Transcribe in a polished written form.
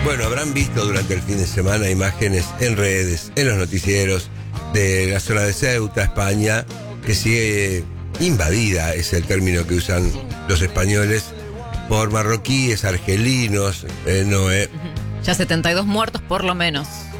Bueno, habrán visto durante el fin de semana imágenes en redes, en los noticieros de la zona de Ceuta, España, que sigue invadida, es el término que usan los españoles, por marroquíes, argelinos, Ya 72 muertos por lo menos.